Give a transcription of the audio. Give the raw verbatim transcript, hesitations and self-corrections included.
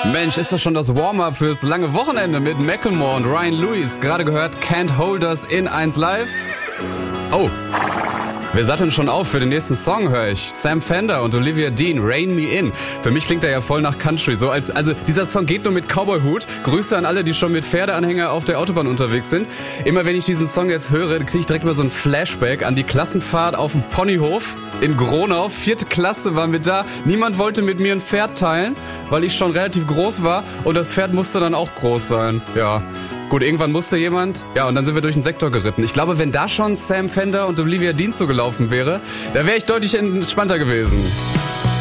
Mensch, ist das schon das Warm-up fürs lange Wochenende mit Macklemore und Ryan Lewis. Gerade gehört Can't Hold Us in eins Live. Oh, wir satteln schon auf für den nächsten Song, höre ich. Sam Fender und Olivia Dean, Rain Me In. Für mich klingt er ja voll nach Country. So als, also dieser Song geht nur mit Cowboy-Hut. Grüße an alle, die schon mit Pferdeanhänger auf der Autobahn unterwegs sind. Immer wenn ich diesen Song jetzt höre, kriege ich direkt mal so ein Flashback an die Klassenfahrt auf dem Ponyhof in Gronau. Vierte Klasse waren wir da. Niemand wollte mit mir ein Pferd teilen, weil ich schon relativ groß war. Und das Pferd musste dann auch groß sein. Ja. Gut, irgendwann musste jemand, ja, und dann sind wir durch den Sektor geritten. Ich glaube, wenn da schon Sam Fender und Olivia Dean zugelaufen wäre, da wäre ich deutlich entspannter gewesen.